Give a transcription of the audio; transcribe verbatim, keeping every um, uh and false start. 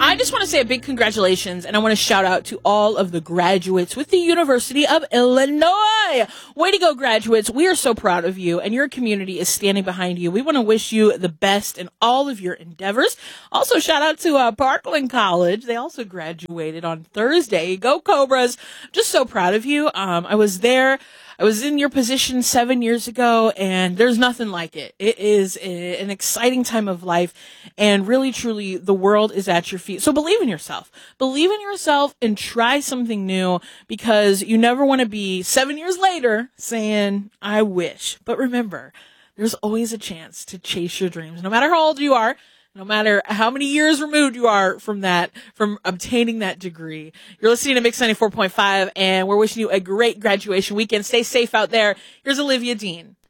I just want to say a big congratulations, and I want to shout out to all of the graduates with the University of Illinois. Way to go, graduates. We are so proud of you, and your community is standing behind you. We want to wish you the best in all of your endeavors. Also, shout out to uh, Parkland College. They also graduated on Thursday. Go Cobras. Just so proud of you. Um, I was there. I was in your position seven years ago, and there's nothing like it. It is a, an exciting time of life, and really, truly, the world is at your feet. So believe in yourself. Believe in yourself and try something new, because you never want to be seven years later saying, I wish. But remember, there's always a chance to chase your dreams, no matter how old you are. No matter how many years removed you are from that, from obtaining that degree. You're listening to Mix ninety-four point five, and we're wishing you a great graduation weekend. Stay safe out there. Here's Olivia Dean.